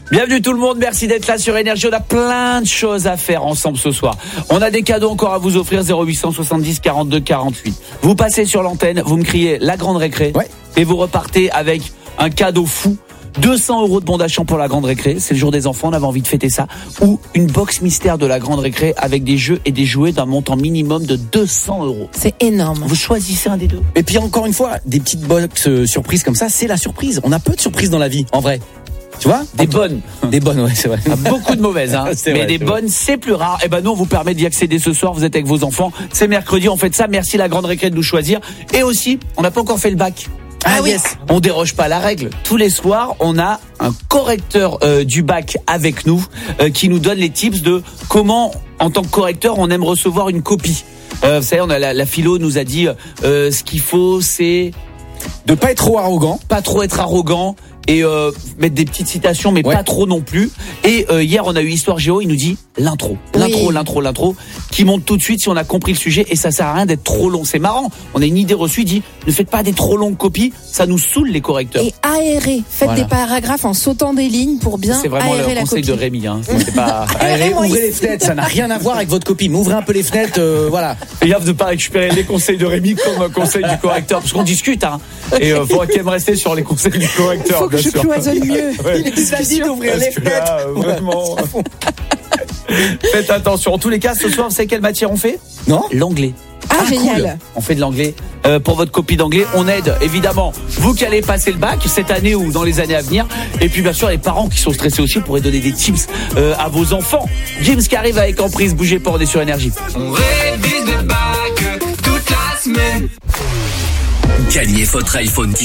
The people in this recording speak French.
Bienvenue tout le monde, merci d'être là sur Énergie. On a plein de choses à faire ensemble ce soir. On a des cadeaux encore à vous offrir, 0870 42 48. Vous passez sur l'antenne, vous me criez la grande récré, et vous repartez avec un cadeau fou. 200 € de bon d'achat pour la grande récré, c'est le jour des enfants, on avait envie de fêter ça. Ou une box mystère de la grande récré avec des jeux et des jouets d'un montant minimum de 200 €. C'est énorme. Vous choisissez un des deux. Et puis encore une fois, des petites box surprises comme ça, c'est la surprise. On a peu de surprises dans la vie, en vrai. Tu vois ? Des bonnes. Des bonnes, ouais, c'est vrai. Beaucoup de mauvaises, hein. C'est mais vrai, des bonnes, c'est plus rare. Et ben nous, on vous permet d'y accéder ce soir. Vous êtes avec vos enfants. C'est mercredi, on fait ça. Merci la grande récré de nous choisir. Et aussi, on n'a pas encore fait le bac. Ah oui. On déroge pas à la règle. Tous les soirs, on a un correcteur du bac avec nous qui nous donne les tips de comment, en tant que correcteur, on aime recevoir une copie. Vous savez, on a la philo nous a dit ce qu'il faut, c'est de pas être trop arrogant, pas trop être arrogant. Et mettre des petites citations, mais pas trop non plus. Et hier, on a eu Histoire Géo, il nous dit l'intro, qui monte tout de suite si on a compris le sujet. Et ça sert à rien d'être trop long. C'est marrant. On a une idée reçue, il dit ne faites pas des trop longues copies, ça nous saoule les correcteurs. Et aérez, faites des paragraphes en sautant des lignes pour bien aérer la copie. C'est vraiment le conseil de Rémi. Hein. C'est pas aérez, ouvrez les fenêtres, ça n'a rien à voir avec votre copie. Mais ouvrez un peu les fenêtres, voilà. Et gaffe de pas récupérer les conseils de Rémi comme conseil du correcteur, parce qu'on discute. Hein. Et faut quand même rester sur les conseils du correcteur. Faut que je cloisonne mieux. Il a dit d'ouvrir les fenêtres. Là, vraiment. Faites attention. En tous les cas, ce soir, vous savez quelle matière on fait ? Non ? L'anglais. Ah, génial. Cool. On fait de l'anglais. Pour votre copie d'anglais, on aide évidemment vous qui allez passer le bac cette année ou dans les années à venir. Et puis bien sûr les parents qui sont stressés aussi pourraient donner des tips à vos enfants. James qui arrive avec Emprise, bougez pas, on est sur Énergie. On révise le bac toute la semaine. Gagnez votre iPhone 10